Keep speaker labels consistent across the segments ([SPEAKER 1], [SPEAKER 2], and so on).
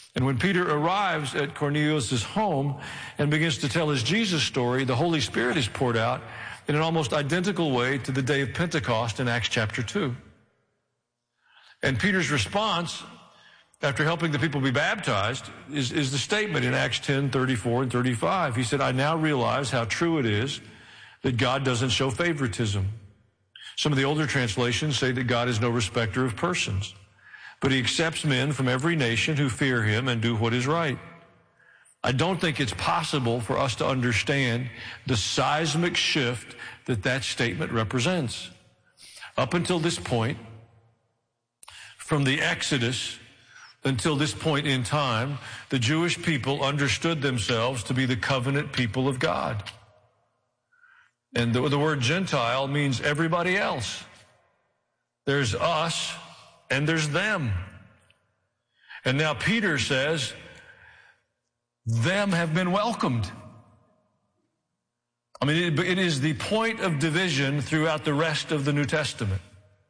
[SPEAKER 1] And when Peter arrives at Cornelius' home and begins to tell his Jesus story, the Holy Spirit is poured out in an almost identical way to the day of Pentecost in Acts chapter 2. And Peter's response, after helping the people be baptized, is the statement in Acts 10:34 and 35. He said, I now realize how true it is that God doesn't show favoritism. Some of the older translations say that God is no respecter of persons, but he accepts men from every nation who fear him and do what is right. I don't think it's possible for us to understand the seismic shift that statement represents. Up until this point, from the Exodus until this point in time, the Jewish people understood themselves to be the covenant people of God. And the word Gentile means everybody else. There's us and there's them. And now Peter says, them have been welcomed. I mean, it is the point of division throughout the rest of the New Testament.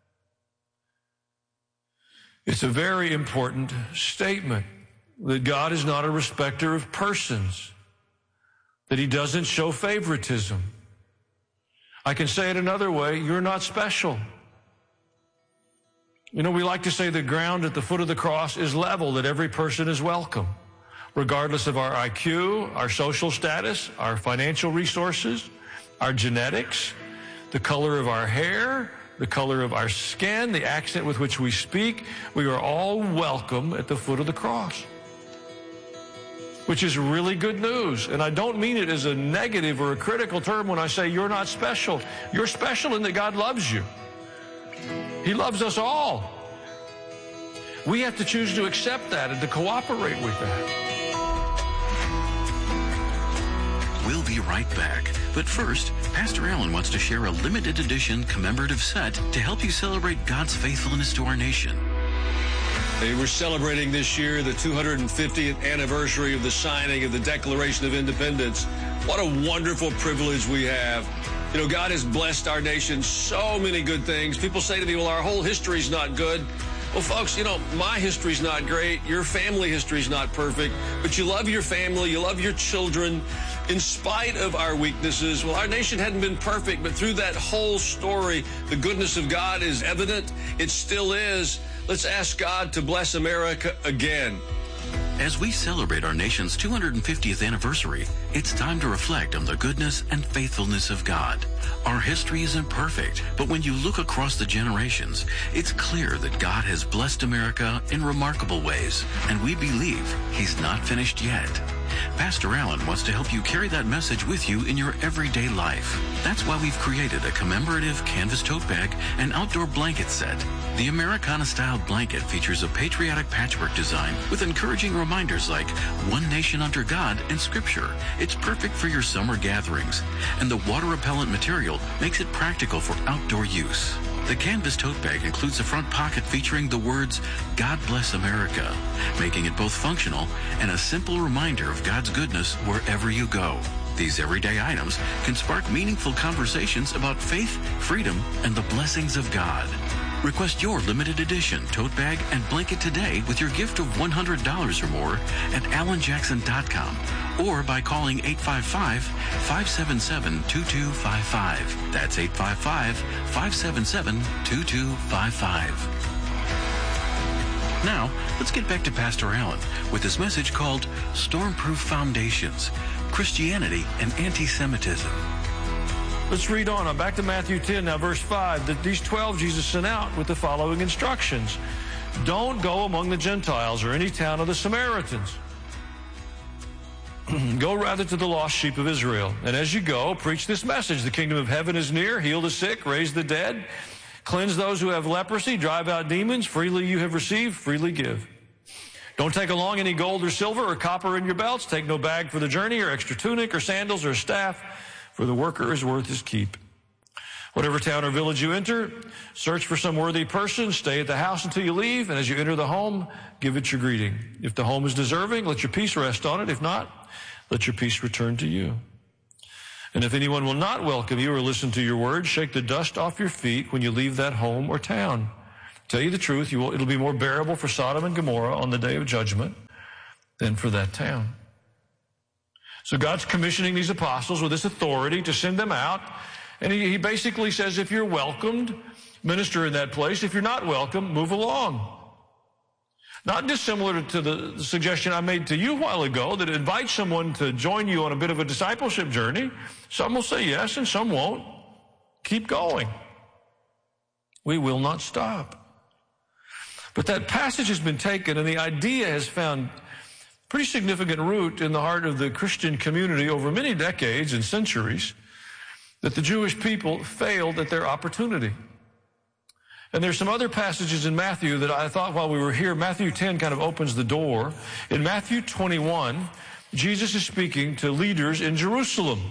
[SPEAKER 1] It's a very important statement that God is not a respecter of persons, that he doesn't show favoritism. I can say it another way, you're not special. You know, we like to say the ground at the foot of the cross is level, that every person is welcome, regardless of our IQ, our social status, our financial resources, our genetics, the color of our hair, the color of our skin, the accent with which we speak. We are all welcome at the foot of the cross, which is really good news. And I don't mean it as a negative or a critical term when I say you're not special. You're special in that God loves you. He loves us all. We have to choose to accept that and to cooperate with that.
[SPEAKER 2] We'll be right back. But first, Pastor Allen wants to share a limited edition commemorative set to help you celebrate God's faithfulness to our nation.
[SPEAKER 1] We're celebrating this year the 250th anniversary of the signing of the Declaration of Independence. What a wonderful privilege we have. You know, God has blessed our nation so many good things. People say to me, well, our whole history's not good. Well, folks, you know, my history's not great. Your family history's not perfect. But you love your family. You love your children. In spite of our weaknesses, well, our nation hadn't been perfect, but through that whole story, the goodness of God is evident. It still is. Let's ask God to bless America again.
[SPEAKER 2] As we celebrate our nation's 250th anniversary, it's time to reflect on the goodness and faithfulness of God. Our history isn't perfect, but when you look across the generations, it's clear that God has blessed America in remarkable ways, and we believe He's not finished yet. Pastor Allen wants to help you carry that message with you in your everyday life. That's why we've created a commemorative canvas tote bag and outdoor blanket set. The Americana-style blanket features a patriotic patchwork design with encouraging reminders like one nation under God and Scripture. It's perfect for your summer gatherings, and the water-repellent material makes it practical for outdoor use. The canvas tote bag includes a front pocket featuring the words, God Bless America, making it both functional and a simple reminder of God's goodness wherever you go. These everyday items can spark meaningful conversations about faith, freedom, and the blessings of God. Request your limited edition tote bag and blanket today with your gift of $100 or more at allenjackson.com or by calling 855-577-2255. That's 855-577-2255. Now, let's get back to Pastor Allen with his message called Stormproof Foundations, Christianity and Anti-Semitism.
[SPEAKER 1] Let's read on. I'm back to Matthew 10 now, verse 5. That these 12 Jesus sent out with the following instructions. Don't go among the Gentiles or any town of the Samaritans. Go rather to the lost sheep of Israel. And as you go, preach this message. The kingdom of heaven is near. Heal the sick, raise the dead, cleanse those who have leprosy, drive out demons. Freely you have received, freely give. Don't take along any gold or silver or copper in your belts. Take no bag for the journey or extra tunic or sandals or staff, for the worker is worth his keep. Whatever town or village you enter, search for some worthy person, stay at the house until you leave, and as you enter the home, give it your greeting. If the home is deserving, let your peace rest on it. If not, let your peace return to you. And if anyone will not welcome you or listen to your words, shake the dust off your feet when you leave that home or town. Tell you the truth, it'll be more bearable for Sodom and Gomorrah on the day of judgment than for that town. So God's commissioning these apostles with this authority to send them out. And he basically says, if you're welcomed, minister in that place. If you're not welcome, move along. Not dissimilar to the suggestion I made to you a while ago that invite someone to join you on a bit of a discipleship journey. Some will say yes and some won't. Keep going. We will not stop. But that passage has been taken and the idea has found pretty significant root in the heart of the Christian community over many decades and centuries that the Jewish people failed at their opportunity. And there's some other passages in Matthew that I thought while we were here, Matthew 10 kind of opens the door. In Matthew 21, Jesus is speaking to leaders in Jerusalem.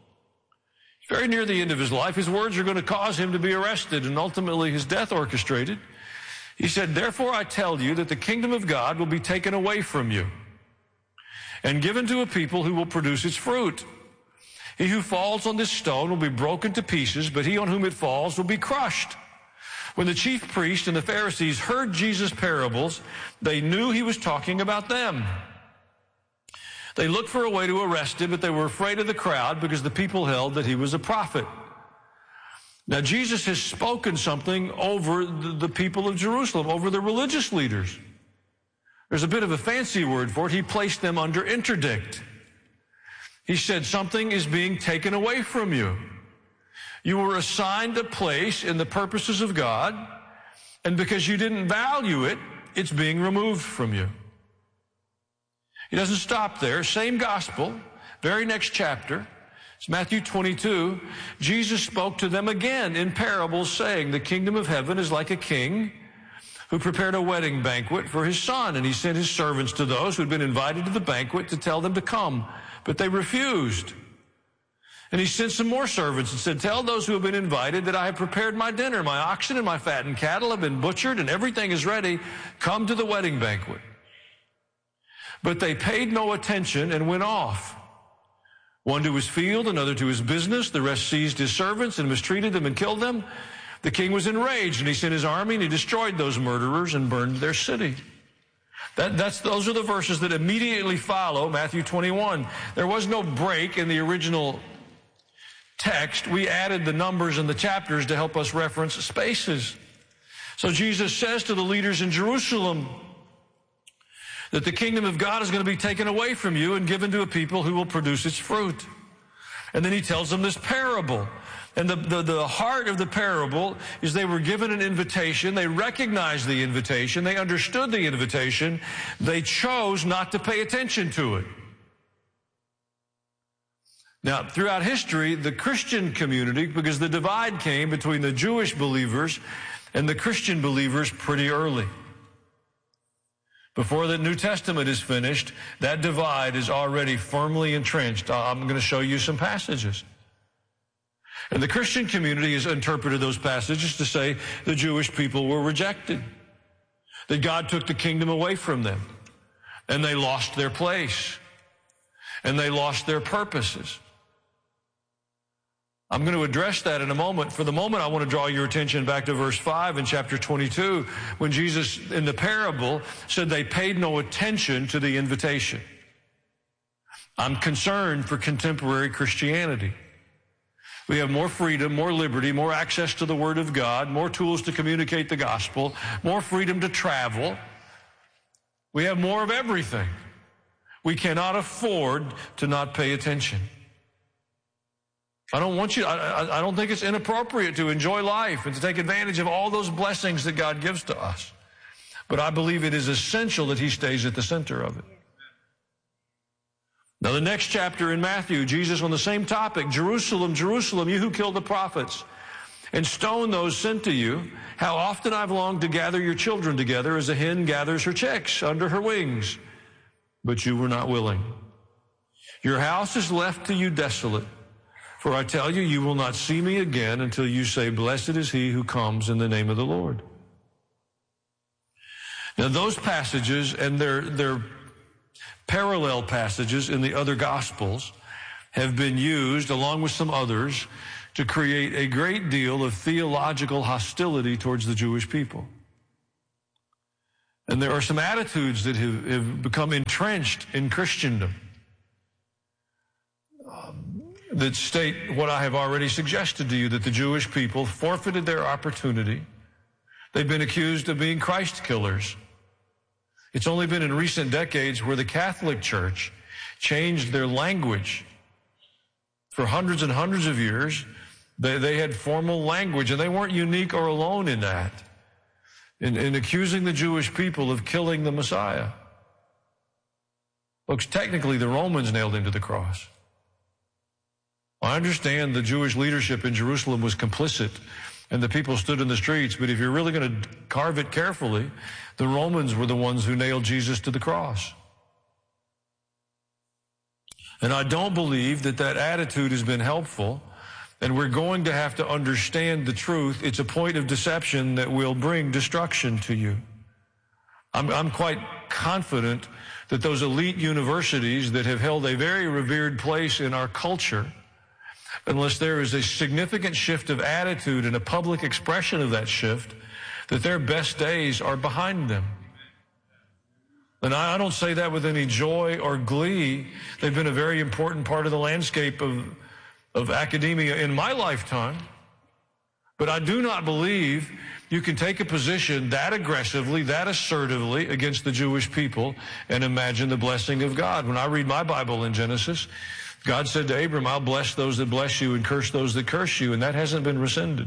[SPEAKER 1] Very near the end of his life, his words are going to cause him to be arrested and ultimately his death orchestrated. He said, therefore I tell you that the kingdom of God will be taken away from you and given to a people who will produce its fruit. He who falls on this stone will be broken to pieces, but he on whom it falls will be crushed. When the chief priests and the Pharisees heard Jesus' parables, they knew he was talking about them. They looked for a way to arrest him, but they were afraid of the crowd because the people held that he was a prophet. Now, Jesus has spoken something over the people of Jerusalem, over the religious leaders. There's a bit of a fancy word for it. He placed them under interdict. He said, something is being taken away from you. You were assigned a place in the purposes of God, and because you didn't value it, it's being removed from you. He doesn't stop there. Same gospel, very next chapter. It's Matthew 22. Jesus spoke to them again in parables, saying, the kingdom of heaven is like a king who prepared a wedding banquet for his son, and he sent his servants to those who had been invited to the banquet to tell them to come, but they refused. And he sent some more servants and said, tell those who have been invited that I have prepared my dinner. My oxen and my fattened cattle have been butchered and everything is ready. Come to the wedding banquet. But they paid no attention and went off. One to his field, another to his business. The rest seized his servants and mistreated them and killed them. The king was enraged and he sent his army and he destroyed those murderers and burned their city. Those are the verses that immediately follow Matthew 21. There was no break in the original text. We added the numbers and the chapters to help us reference spaces. So Jesus says to the leaders in Jerusalem that the kingdom of God is going to be taken away from you and given to a people who will produce its fruit. And then he tells them this parable. And the heart of the parable is they were given an invitation. They recognized the invitation. They understood the invitation. They chose not to pay attention to it. Now, throughout history, the Christian community, because the divide came between the Jewish believers and the Christian believers pretty early. Before the New Testament is finished, that divide is already firmly entrenched. I'm going to show you some passages. And the Christian community has interpreted those passages to say the Jewish people were rejected, that God took the kingdom away from them, and they lost their place, and they lost their purposes. I'm going to address that in a moment. For the moment, I want to draw your attention back to verse 5 in chapter 22, when Jesus, in the parable, said they paid no attention to the invitation. I'm concerned for contemporary Christianity. We have more freedom, more liberty, more access to the Word of God, more tools to communicate the gospel, more freedom to travel. We have more of everything. We cannot afford to not pay attention. I don't think it's inappropriate to enjoy life and to take advantage of all those blessings that God gives to us. But I believe it is essential that He stays at the center of it. Now, the next chapter in Matthew, Jesus on the same topic, Jerusalem, Jerusalem, you who killed the prophets and stone those sent to you, how often I've longed to gather your children together as a hen gathers her chicks under her wings, but you were not willing. Your house is left to you desolate. For I tell you, you will not see me again until you say, blessed is he who comes in the name of the Lord. Now, those passages and their parallel passages in the other Gospels have been used, along with some others, to create a great deal of theological hostility towards the Jewish people. And there are some attitudes that have become entrenched in Christendom that state what I have already suggested to you, that the Jewish people forfeited their opportunity. They've been accused of being Christ killers. It's only been in recent decades where the Catholic Church changed their language. For hundreds and hundreds of years, they had formal language, and they weren't unique or alone in that, in accusing the Jewish people of killing the Messiah. Folks, technically, the Romans nailed him to the cross. I understand the Jewish leadership in Jerusalem was complicit, and the people stood in the streets, but if you're really going to carve it carefully, the Romans were the ones who nailed Jesus to the cross. And I don't believe that attitude has been helpful, and we're going to have to understand the truth. It's a point of deception that will bring destruction to you. I'm quite confident that those elite universities that have held a very revered place in our culture, unless there is a significant shift of attitude and a public expression of that shift, that their best days are behind them. And I don't say that with any joy or glee. They've been a very important part of the landscape of academia in my lifetime. But I do not believe you can take a position that aggressively, that assertively against the Jewish people and imagine the blessing of God. When I read my Bible in Genesis, God said to Abram, I'll bless those that bless you and curse those that curse you, and that hasn't been rescinded.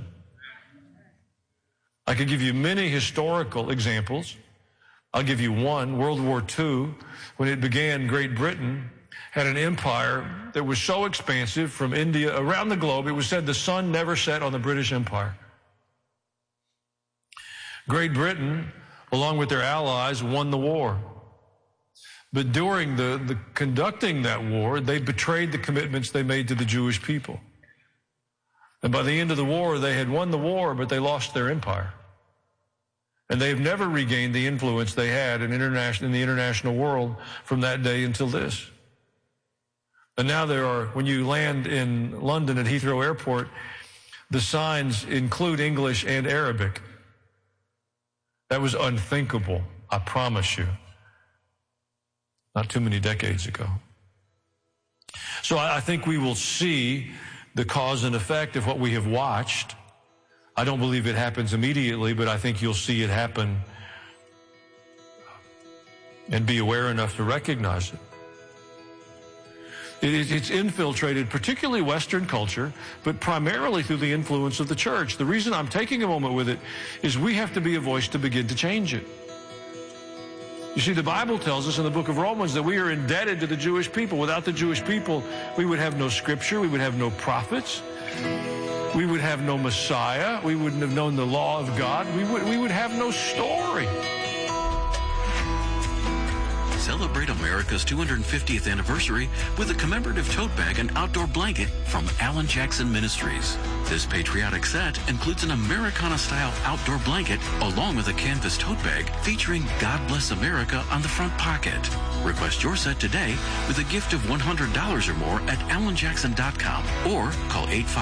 [SPEAKER 1] I could give you many historical examples. I'll give you one. World War II, when it began, Great Britain had an empire that was so expansive from India around the globe, it was said the sun never set on the British Empire. Great Britain, along with their allies, won the war. But during the conducting that war, they betrayed the commitments they made to the Jewish people. And by the end of the war, they had won the war, but they lost their empire. And they've never regained the influence they had in the international world from that day until this. And now when you land in London at Heathrow Airport, the signs include English and Arabic. That was unthinkable, I promise you, not too many decades ago. So I think we will see the cause and effect of what we have watched. I don't believe it happens immediately, but I think you'll see it happen and be aware enough to recognize it. It's infiltrated particularly Western culture, but primarily through the influence of the church. The reason I'm taking a moment with it is we have to be a voice to begin to change it. You see, the Bible tells us in the book of Romans that we are indebted to the Jewish people. Without the Jewish people, we would have no scripture, we would have no prophets, we would have no Messiah, we wouldn't have known the law of God, we would have no story.
[SPEAKER 2] Celebrate America's 250th anniversary with a commemorative tote bag and outdoor blanket from Alan Jackson Ministries. This patriotic set includes an Americana-style outdoor blanket along with a canvas tote bag featuring God Bless America on the front pocket. Request your set today with a gift of $100 or more at alanjackson.com or call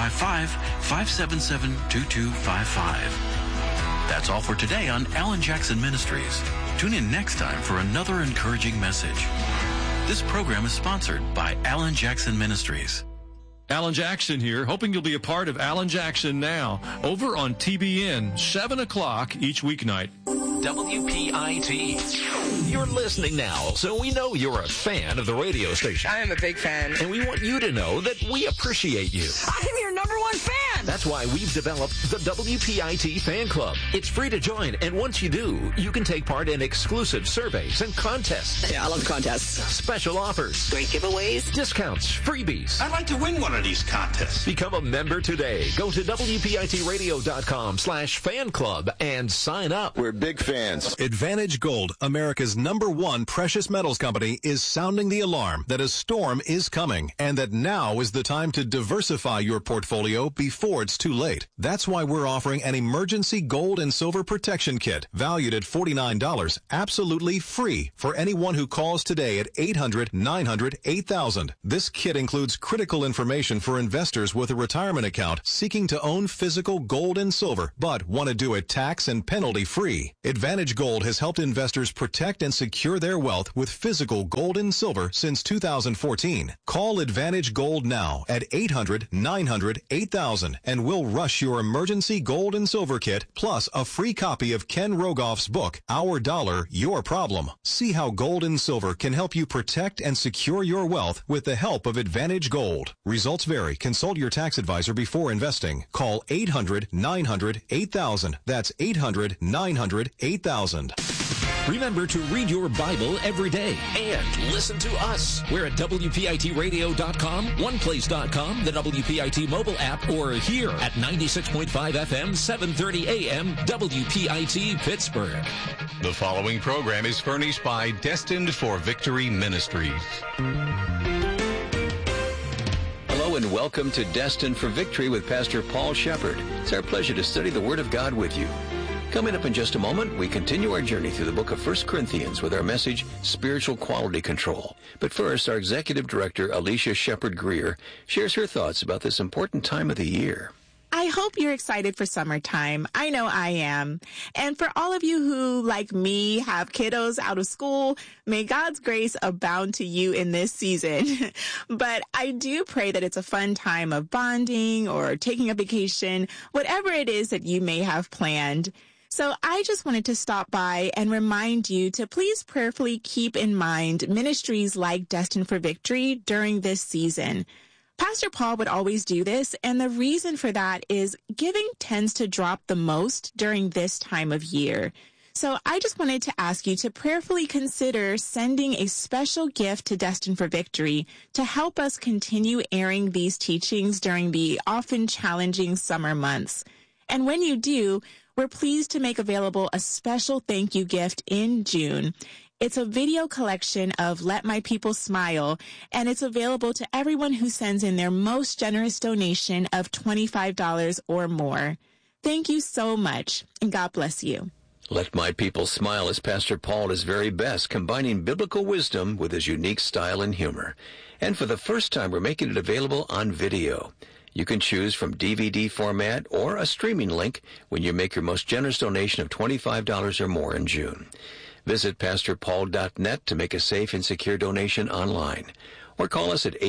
[SPEAKER 2] 855-577-2255. That's all for today on Alan Jackson Ministries. Tune in next time for another encouraging message. This program is sponsored by Alan Jackson Ministries.
[SPEAKER 1] Alan Jackson here, hoping you'll be a part of Alan Jackson Now, over on TBN, 7 o'clock each weeknight.
[SPEAKER 3] WPIT. You're listening now, so we know you're a fan of the radio station.
[SPEAKER 4] I am a big fan.
[SPEAKER 3] And we want you to know that we appreciate you.
[SPEAKER 4] I'm your number one fan.
[SPEAKER 3] That's why we've developed the WPIT Fan Club. It's free to join, and once you do, you can take part in exclusive surveys and contests.
[SPEAKER 4] Yeah, I love contests.
[SPEAKER 3] Special offers.
[SPEAKER 4] Great giveaways.
[SPEAKER 3] Discounts. Freebies.
[SPEAKER 5] I'd like to win one of these contests.
[SPEAKER 3] Become a member today. Go to WPITradio.com/fan club and sign up.
[SPEAKER 6] We're big fans.
[SPEAKER 7] Advantage Gold, America's #1 precious metals company, is sounding the alarm that a storm is coming and that now is the time to diversify your portfolio before it's too late. That's why we're offering an emergency gold and silver protection kit valued at $49, absolutely free for anyone who calls today at 800-900-8000. This kit includes critical information for investors with a retirement account seeking to own physical gold and silver but want to do it tax and penalty free. It Advantage Gold has helped investors protect and secure their wealth with physical gold and silver since 2014. Call Advantage Gold now at 800-900-8000 and we'll rush your emergency gold and silver kit plus a free copy of Ken Rogoff's book, Our Dollar, Your Problem. See how gold and silver can help you protect and secure your wealth with the help of Advantage Gold. Results vary. Consult your tax advisor before investing. Call 800-900-8000. That's 800-900-8000.
[SPEAKER 3] Remember to read your Bible every day and listen to us. We're at WPITradio.com, OnePlace.com, the WPIT mobile app, or here at 96.5 FM, 730 AM, WPIT Pittsburgh.
[SPEAKER 6] The following program is furnished by Destined for Victory Ministries.
[SPEAKER 8] Hello and welcome to Destined for Victory with Pastor Paul Shepherd. It's our pleasure to study the Word of God with you. Coming up in just a moment, we continue our journey through the book of 1 Corinthians with our message, Spiritual Quality Control. But first, our Executive Director, Alicia Shepard-Greer, shares her thoughts about this important time of the year.
[SPEAKER 9] I hope you're excited for summertime. I know I am. And for all of you who, like me, have kiddos out of school, may God's grace abound to you in this season. But I do pray that it's a fun time of bonding or taking a vacation, whatever it is that you may have planned. So I just wanted to stop by and remind you to please prayerfully keep in mind ministries like Destined for Victory during this season. Pastor Paul would always do this, and the reason for that is giving tends to drop the most during this time of year. So I just wanted to ask you to prayerfully consider sending a special gift to Destined for Victory to help us continue airing these teachings during the often challenging summer months. And when you do, we're pleased to make available a special thank you gift in June. It's a video collection of Let My People Smile, and it's available to everyone who sends in their most generous donation of $25 or more. Thank you so much, and God bless you.
[SPEAKER 8] Let My People Smile is Pastor Paul at his very best, combining biblical wisdom with his unique style and humor. And for the first time, we're making it available on video. You can choose from DVD format or a streaming link when you make your most generous donation of $25 or more in June. Visit PastorPaul.net to make a safe and secure donation online. Or call us at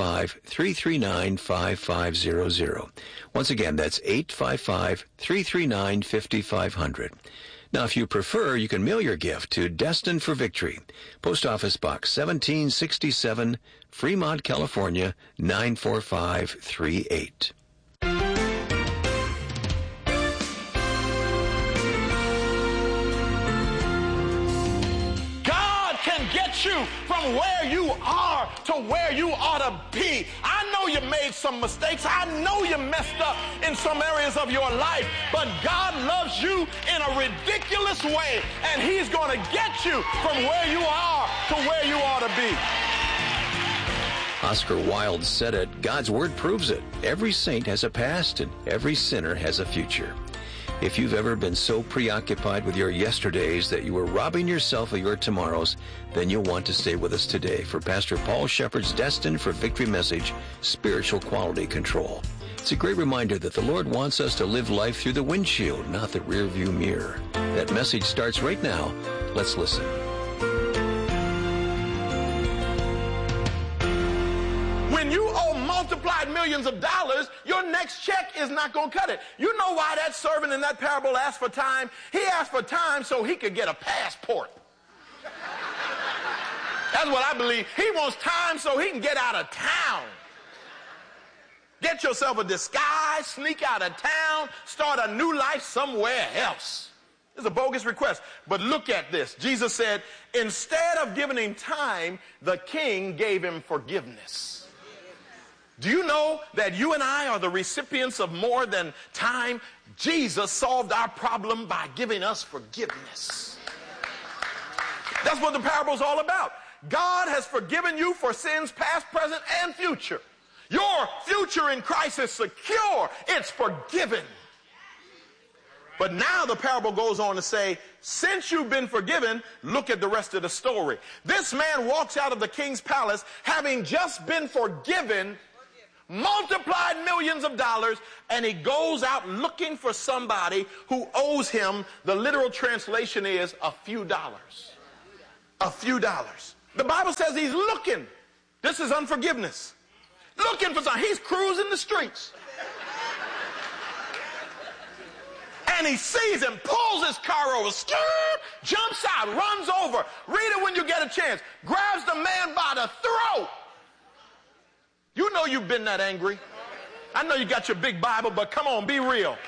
[SPEAKER 8] 855-339-5500. Once again, that's 855-339-5500. Now, if you prefer, you can mail your gift to Destined for Victory, Post Office Box 1767, Fremont, California, 94538.
[SPEAKER 5] God can get you from where you are to where you ought to be. I know you made some mistakes. I know you messed up in some areas of your life, but God loves you in a ridiculous way, and he's going to get you from where you are to where you ought to be.
[SPEAKER 8] Oscar Wilde said it, God's word proves it. Every saint has a past and every sinner has a future. If you've ever been so preoccupied with your yesterdays that you were robbing yourself of your tomorrows, then you'll want to stay with us today for Pastor Paul Shepherd's Destined for Victory message, Spiritual Quality Control. It's a great reminder that the Lord wants us to live life through the windshield, not the rearview mirror. That message starts right now. Let's listen.
[SPEAKER 5] When you owe multiplied millions of dollars, your next check is not going to cut it. You know why that servant in that parable asked for time? He asked for time so he could get a passport. That's what I believe. He wants time so he can get out of town. Get yourself a disguise, sneak out of town, start a new life somewhere else. It's a bogus request. But look at this. Jesus said, instead of giving him time, the king gave him forgiveness. Do you know that you and I are the recipients of more than time? Jesus solved our problem by giving us forgiveness. That's what the parable's all about. God has forgiven you for sins past, present, and future. Your future in Christ is secure. It's forgiven. But now the parable goes on to say, since you've been forgiven, look at the rest of the story. This man walks out of the king's palace having just been forgiven multiplied millions of dollars, and he goes out looking for somebody who owes him. The literal translation is a few dollars. A few dollars. The Bible says he's looking. This is unforgiveness. Looking for something. He's cruising the streets. And he sees him, pulls his car over, jumps out, runs over. Read it when you get a chance. Grabs the man by the throat. You know you've been that angry. I know you got your big Bible, but come on, be real.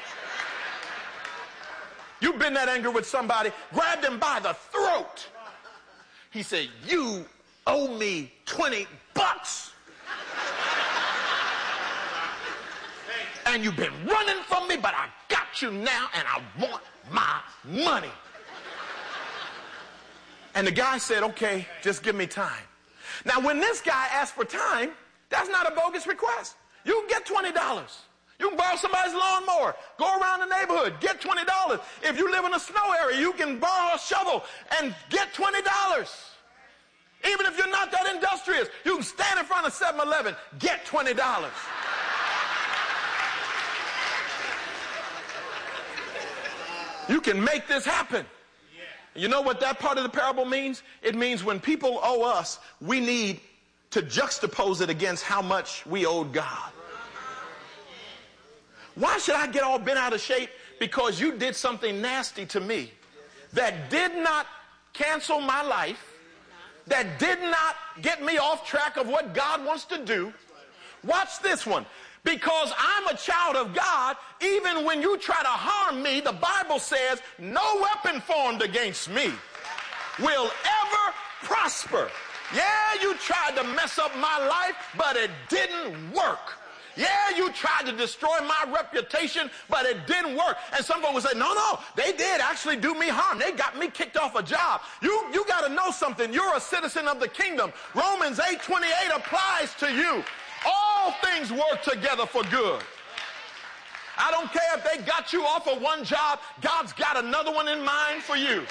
[SPEAKER 5] You've been that angry with somebody. Grabbed him by the throat. He said, you owe me $20. And you've been running from me, but I got you now, and I want my money. And the guy said, okay, just give me time. Now, when this guy asked for time, that's not a bogus request. You can get $20. You can borrow somebody's lawnmower, go around the neighborhood, get $20. If you live in a snow area, you can borrow a shovel and get $20. Even if you're not that industrious, you can stand in front of 7-Eleven, get $20. You can make this happen. You know what that part of the parable means? It means when people owe us, we need to juxtapose it against how much we owed God. Why should I get all bent out of shape? Because you did something nasty to me that did not cancel my life, that did not get me off track of what God wants to do. Watch this one. Because I'm a child of God, even when you try to harm me, the Bible says, no weapon formed against me will ever prosper. Yeah, you tried to mess up my life, but it didn't work. Yeah, you tried to destroy my reputation, but it didn't work. And some folks will say, no, they did actually do me harm. They got me kicked off a job. You got to know something. You're a citizen of the kingdom. Romans 8:28 applies to you. All things work together for good. I don't care if they got you off of one job. God's got another one in mind for you.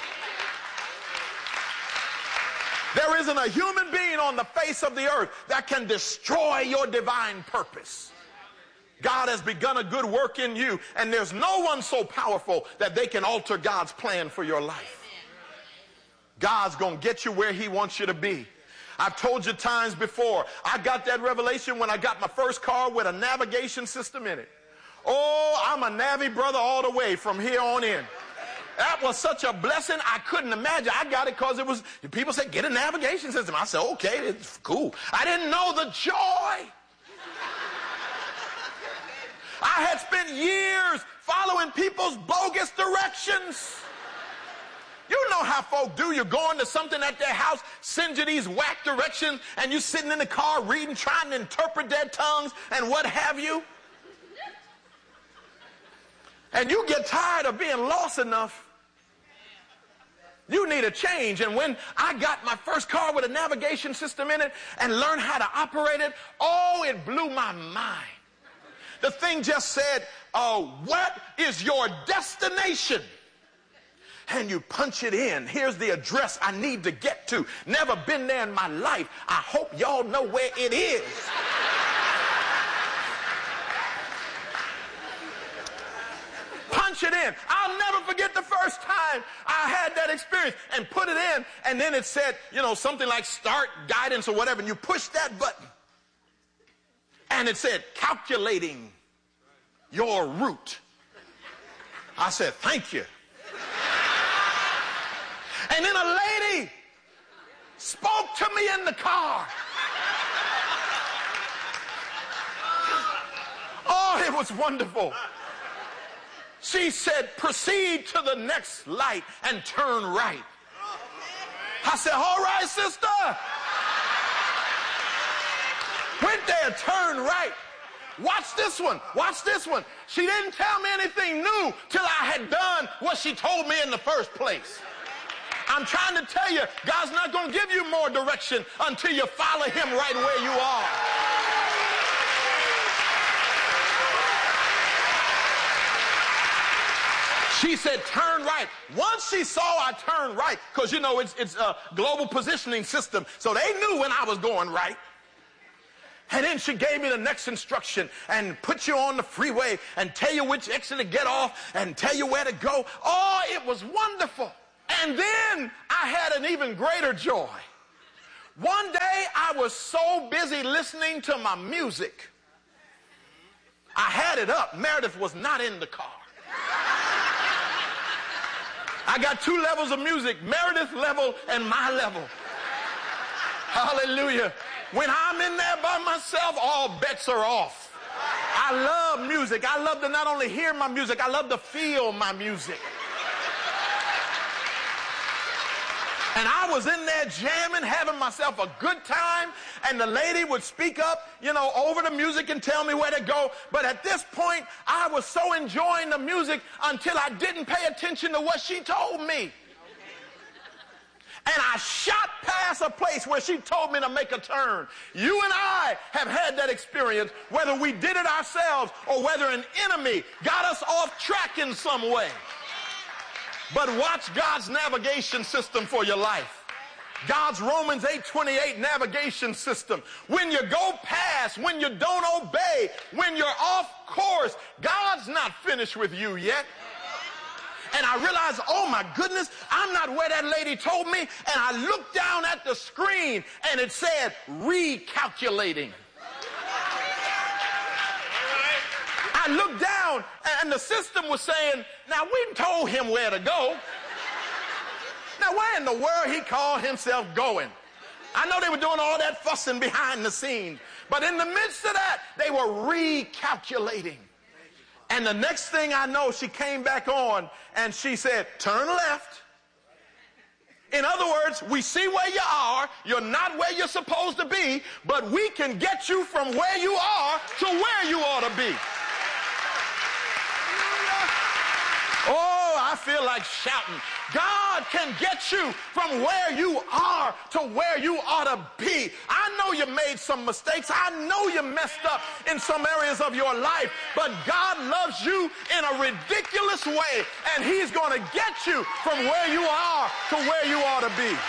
[SPEAKER 5] There isn't a human being on the face of the earth that can destroy your divine purpose. God has begun a good work in you, and there's no one so powerful that they can alter God's plan for your life. God's going to get you where he wants you to be. I've told you times before, I got that revelation when I got my first car with a navigation system in it. Oh, I'm a Navy brother all the way from here on in. That was such a blessing, I couldn't imagine. I got it because it was, people said, get a navigation system. I said, okay, it's cool. I didn't know the joy. I had spent years following people's bogus directions. You know how folk do. You're going to something at their house, send you these whack directions, and you're sitting in the car reading, trying to interpret their tongues and what have you. And you get tired of being lost enough. You need a change. And when I got my first car with a navigation system in it and learned how to operate it, oh, it blew my mind. The thing just said, what is your destination? And you punch it in. Here's the address I need to get to. Never been there in my life. I hope y'all know where it is. Punch it in. I'll never forget the first time I had that experience and put it in, and then it said, something like start guidance or whatever, and you push that button. And it said, calculating your route. I said, thank you. And then a lady spoke to me in the car. Oh, it was wonderful. She said, proceed to the next light and turn right. I said, all right, sister. Went there, turn right. Watch this one. Watch this one. She didn't tell me anything new till I had done what she told me in the first place. I'm trying to tell you, God's not going to give you more direction until you follow him right where you are. She said, turn right. Once she saw I turned right, because, it's a global positioning system, so they knew when I was going right. And then she gave me the next instruction and put you on the freeway and tell you which exit to get off and tell you where to go. Oh, it was wonderful. And then I had an even greater joy. One day I was so busy listening to my music. I had it up. Meredith was not in the car. I got two levels of music, Meredith level and my level. Hallelujah. When I'm in there by myself, all bets are off. I love music. I love to not only hear my music, I love to feel my music. And I was in there jamming, having myself a good time, and the lady would speak up, over the music and tell me where to go. But at this point, I was so enjoying the music until I didn't pay attention to what she told me. And I shot past a place where she told me to make a turn. You and I have had that experience, whether we did it ourselves or whether an enemy got us off track in some way. But watch God's navigation system for your life. God's Romans 8:28 navigation system. When you go past, when you don't obey, when you're off course, God's not finished with you yet. And I realized, oh my goodness, I'm not where that lady told me. And I looked down at the screen and it said, recalculating. I looked down and the system was saying, now we told him where to go. Now where in the world he called himself going? I know they were doing all that fussing behind the scenes, but in the midst of that, they were recalculating. And the next thing I know, she came back on and she said, turn left. In other words, we see where you are. You're not where you're supposed to be, but we can get you from where you are to where you ought to be. Oh, I feel like shouting. God can get you from where you are to where you ought to be. I know you made some mistakes. I know you messed up in some areas of your life, but God loves you in a ridiculous way, and he's going to get you from where you are to where you ought to be.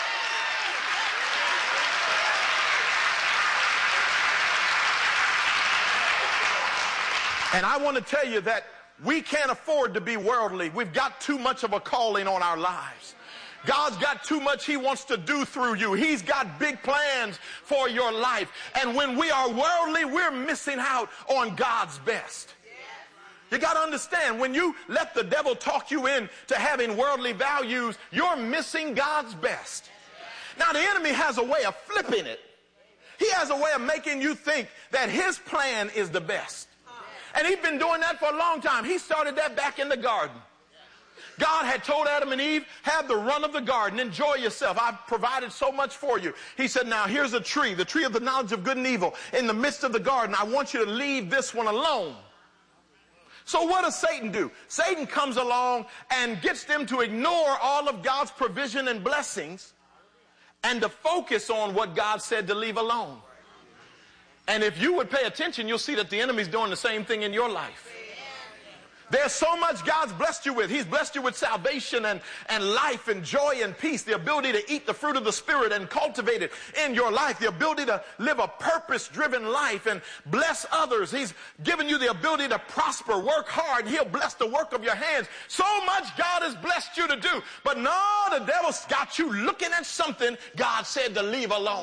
[SPEAKER 5] And I want to tell you that we can't afford to be worldly. We've got too much of a calling on our lives. God's got too much he wants to do through you. He's got big plans for your life. And when we are worldly, we're missing out on God's best. You got to understand, when you let the devil talk you into having worldly values, you're missing God's best. Now, the enemy has a way of flipping it. He has a way of making you think that his plan is the best. And he's been doing that for a long time. He started that back in the garden. God had told Adam and Eve, have the run of the garden, enjoy yourself. I've provided so much for you. He said, now here's a tree, the tree of the knowledge of good and evil. In the midst of the garden, I want you to leave this one alone. So what does Satan do? Satan comes along and gets them to ignore all of God's provision and blessings and to focus on what God said to leave alone. And if you would pay attention, you'll see that the enemy's doing the same thing in your life. There's so much God's blessed you with. He's blessed you with salvation and life and joy and peace, the ability to eat the fruit of the Spirit and cultivate it in your life, the ability to live a purpose-driven life and bless others. He's given you the ability to prosper, work hard, and he'll bless the work of your hands. So much God has blessed you to do. But no, the devil's got you looking at something God said to leave alone.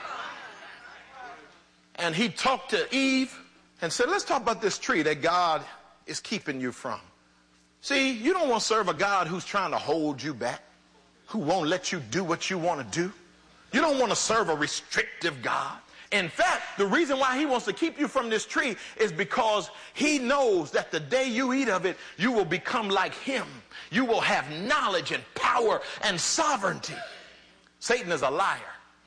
[SPEAKER 5] And he talked to Eve and said, let's talk about this tree that God is keeping you from. See, you don't want to serve a God who's trying to hold you back, who won't let you do what you want to do. You don't want to serve a restrictive God. In fact, the reason why he wants to keep you from this tree is because he knows that the day you eat of it, you will become like him. You will have knowledge and power and sovereignty. Satan is a liar.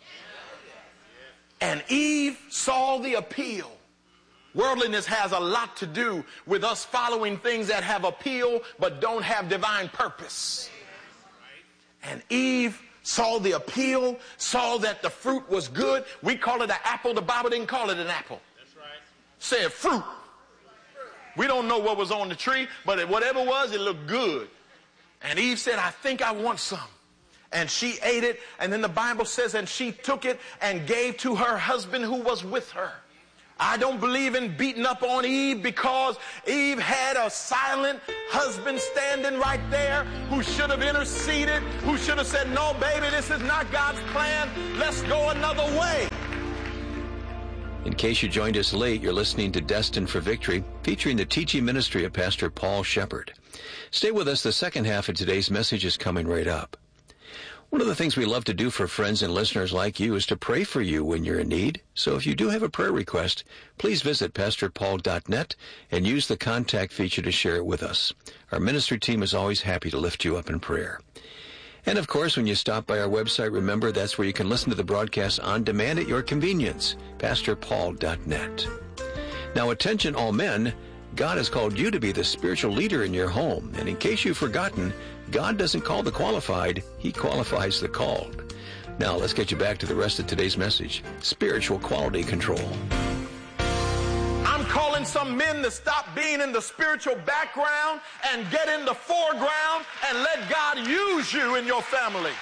[SPEAKER 5] And Eve saw the appeal. Worldliness has a lot to do with us following things that have appeal but don't have divine purpose. And Eve saw the appeal, saw that the fruit was good. We call it an apple. The Bible didn't call it an apple. That's right. Said fruit. We don't know what was on the tree, but whatever it was, it looked good. And Eve said, I think I want some. And she ate it, and then the Bible says, and she took it and gave to her husband who was with her. I don't believe in beating up on Eve because Eve had a silent husband standing right there who should have interceded, who should have said, no, baby, this is not God's plan. Let's go another way.
[SPEAKER 8] In case you joined us late, you're listening to Destined for Victory, featuring the teaching ministry of Pastor Paul Shepard. Stay with us. The second half of today's message is coming right up. One of the things we love to do for friends and listeners like you is to pray for you when you're in need. So if you do have a prayer request, please visit pastorpaul.net and use the contact feature to share it with us. Our ministry team is always happy to lift you up in prayer. And of course, when you stop by our website, remember that's where you can listen to the broadcast on demand at your convenience, pastorpaul.net. Now, attention all men, God has called you to be the spiritual leader in your home. And in case you've forgotten, God doesn't call the qualified, He qualifies the called. Now, let's get you back to the rest of today's message, spiritual quality control.
[SPEAKER 5] I'm calling some men to stop being in the spiritual background and get in the foreground and let God use you in your family.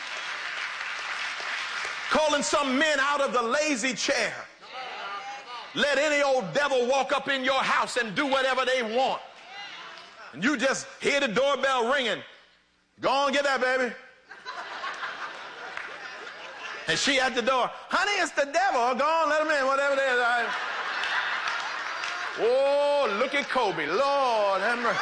[SPEAKER 5] Calling some men out of the lazy chair. Let any old devil walk up in your house and do whatever they want. And you just hear the doorbell ringing. Go on, get that, baby. And she at the door. Honey, it's the devil. Go on, let him in, whatever it is. All right. Oh, look at Kobe. Lord have mercy.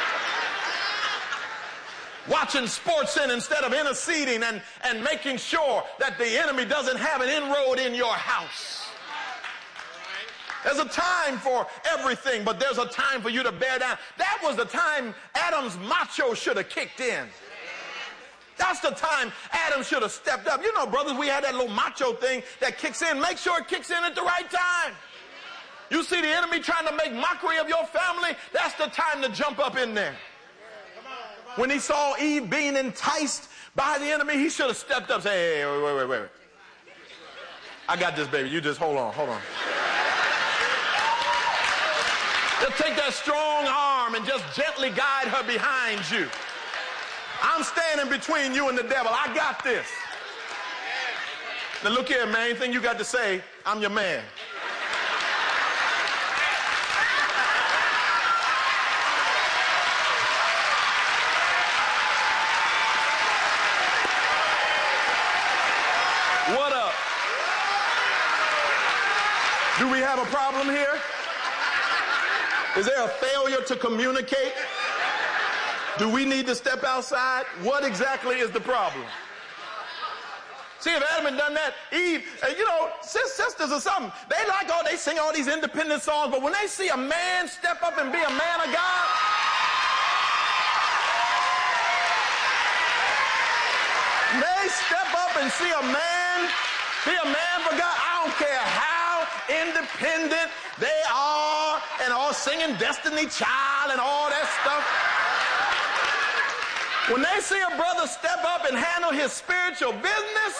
[SPEAKER 5] Watching sports instead of interceding and making sure that the enemy doesn't have an inroad in your house. There's a time for everything, but there's a time for you to bear down. That was the time Adam's macho should have kicked in. That's the time Adam should have stepped up. You know, brothers, we had that little macho thing that kicks in. Make sure it kicks in at the right time. You see the enemy trying to make mockery of your family, that's the time to jump up in there. When he saw Eve being enticed by the enemy, he should have stepped up and said, hey, wait. I got this, baby. You just hold on. Just take that strong arm and just gently guide her behind you. I'm standing between you and the devil. I got this. Now look here, man. Anything you got to say, I'm your man. What up? Do we have a problem here? Is there a failure to communicate? Do we need to step outside? What exactly is the problem? See, if Adam had done that, Eve, you know, sisters or something, they sing all these independent songs, but when they see a man step up and be a man of God, they step up and see a man, be a man for God. I don't care how independent they are and all singing Destiny Child and all that stuff. When they see a brother step up and handle his spiritual business,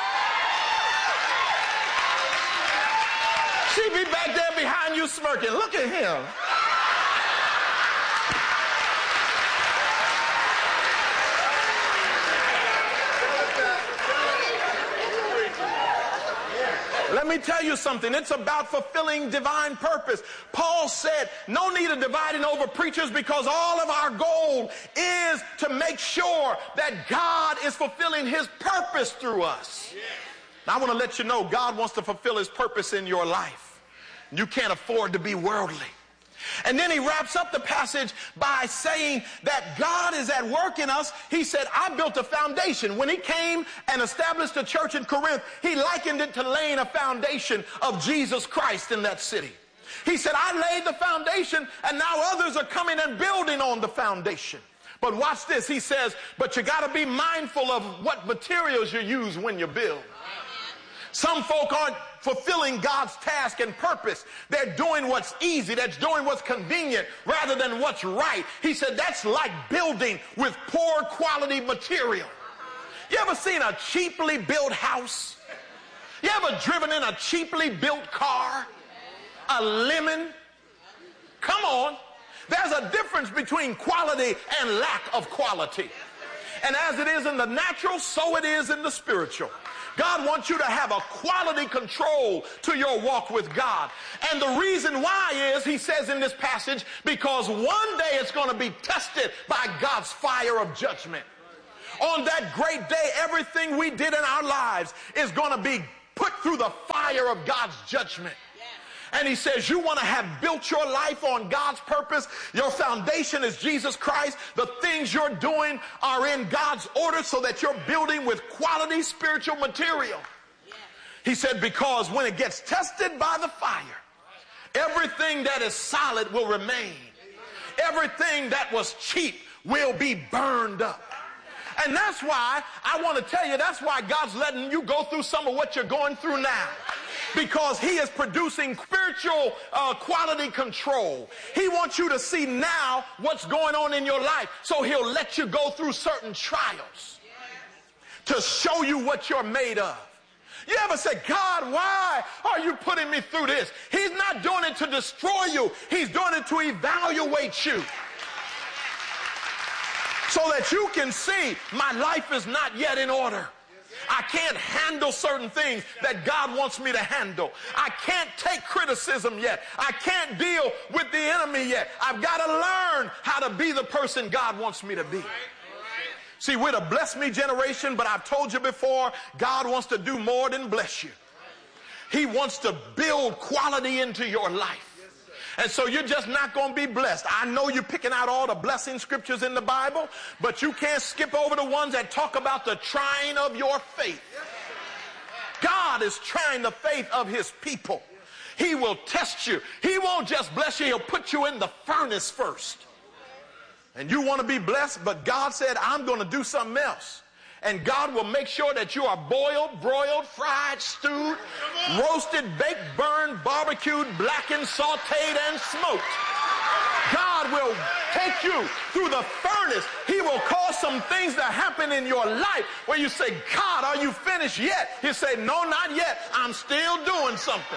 [SPEAKER 5] she be back there behind you smirking. Look at him. Let me tell you something. It's about fulfilling divine purpose. Paul said, no need of dividing over preachers because all of our goal is to make sure that God is fulfilling his purpose through us. Now, I want to let you know God wants to fulfill his purpose in your life. You can't afford to be worldly. And then he wraps up the passage by saying that God is at work in us. He said, I built a foundation. When he came and established a church in Corinth, he likened it to laying a foundation of Jesus Christ in that city. He said, I laid the foundation and now others are coming and building on the foundation. But watch this. He says, but you got to be mindful of what materials you use when you build. Some folk aren't fulfilling God's task and purpose. They're doing what's easy. They're doing what's convenient rather than what's right. He said that's like building with poor quality material. You ever seen a cheaply built house? You ever driven in a cheaply built car? A lemon? Come on. There's a difference between quality and lack of quality. And as it is in the natural, so it is in the spiritual. God wants you to have a quality control to your walk with God. And the reason why is, he says in this passage, because one day it's going to be tested by God's fire of judgment. On that great day, everything we did in our lives is going to be put through the fire of God's judgment. And he says, you want to have built your life on God's purpose. Your foundation is Jesus Christ. The things you're doing are in God's order so that you're building with quality spiritual material. He said, because when it gets tested by the fire, everything that is solid will remain. Everything that was cheap will be burned up. And that's why I want to tell you, that's why God's letting you go through some of what you're going through now. Because he is producing spiritual quality control. He wants you to see now what's going on in your life. So he'll let you go through certain trials to show you what you're made of. You ever say, God, why are you putting me through this? He's not doing it to destroy you. He's doing it to evaluate you. So that you can see my life is not yet in order. I can't handle certain things that God wants me to handle. I can't take criticism yet. I can't deal with the enemy yet. I've got to learn how to be the person God wants me to be. See, we're the bless me generation, but I've told you before, God wants to do more than bless you. He wants to build quality into your life. And so you're just not going to be blessed. I know you're picking out all the blessing scriptures in the Bible, but you can't skip over the ones that talk about the trying of your faith. God is trying the faith of his people. He will test you. He won't just bless you. He'll put you in the furnace first. And you want to be blessed, but God said, I'm going to do something else. And God will make sure that you are boiled, broiled, fried, stewed, roasted, baked, burned, barbecued, blackened, sauteed, and smoked. God will take you through the furnace. He will cause some things to happen in your life where you say, God, are you finished yet? He'll say, no, not yet. I'm still doing something.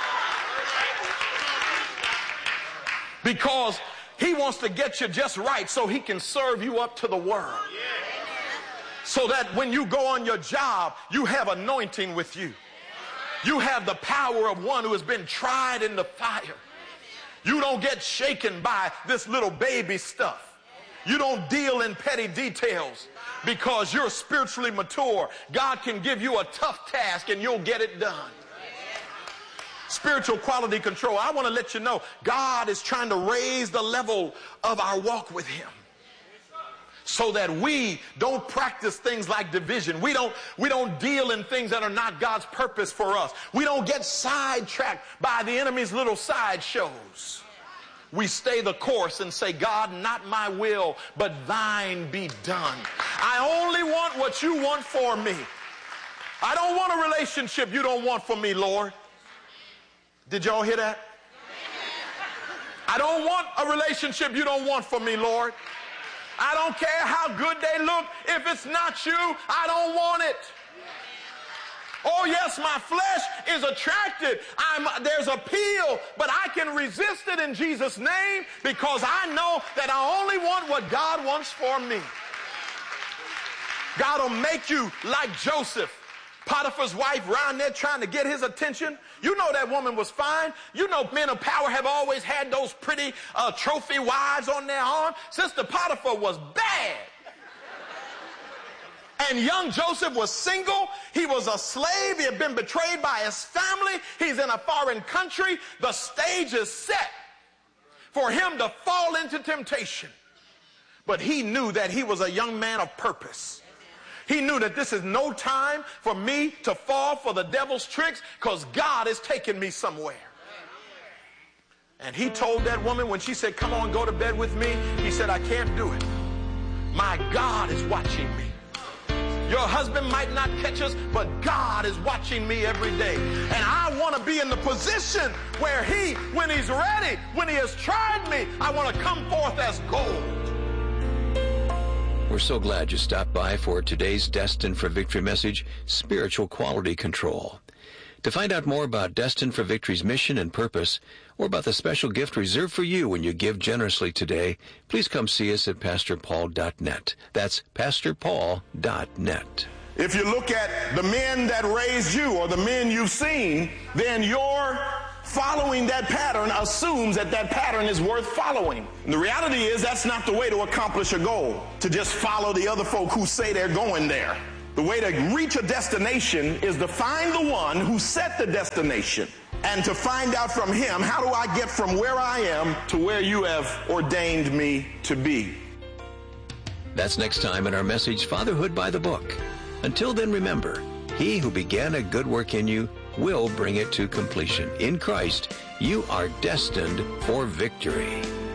[SPEAKER 5] Because he wants to get you just right so he can serve you up to the world. So that when you go on your job, you have anointing with you. You have the power of one who has been tried in the fire. You don't get shaken by this little baby stuff. You don't deal in petty details because you're spiritually mature. God can give you a tough task and you'll get it done. Spiritual quality control. I want to let you know, God is trying to raise the level of our walk with him. So that we don't practice things like division. We don't deal in things that are not God's purpose for us. We don't get sidetracked by the enemy's little sideshows. We stay the course and say, God, not my will, but thine be done. I only want what you want for me. I don't want a relationship you don't want for me, Lord. Did y'all hear that? I don't want a relationship you don't want for me, Lord. I don't care how good they look. If it's not you, I don't want it. Oh, yes, my flesh is attracted. There's appeal, but I can resist it in Jesus' name because I know that I only want what God wants for me. God will make you like Joseph, Potiphar's wife, around there trying to get his attention. You know that woman was fine. You know men of power have always had those pretty trophy wives on their arm. Sister Potiphar was bad. And young Joseph was single. He was a slave. He had been betrayed by his family. He's in a foreign country. The stage is set for him to fall into temptation. But he knew that he was a young man of purpose. He knew that this is no time for me to fall for the devil's tricks because God is taking me somewhere. And he told that woman when she said, come on, go to bed with me. He said, I can't do it. My God is watching me. Your husband might not catch us, but God is watching me every day. And I want to be in the position where he, when he's ready, when he has tried me, I want to come forth as gold.
[SPEAKER 8] We're so glad you stopped by for today's Destined for Victory message, Spiritual Quality Control. To find out more about Destined for Victory's mission and purpose, or about the special gift reserved for you when you give generously today, please come see us at PastorPaul.net. That's PastorPaul.net.
[SPEAKER 5] If you look at the men that raised you or the men you've seen, then your following that pattern assumes that that pattern is worth following. And the reality is that's not the way to accomplish a goal, to just follow the other folk who say they're going there. The way to reach a destination is to find the one who set the destination and to find out from him, how do I get from where I am to where you have ordained me to be?
[SPEAKER 8] That's next time in our message, Fatherhood by the Book. Until then, remember, he who began a good work in you will bring it to completion. In Christ, you are destined for victory.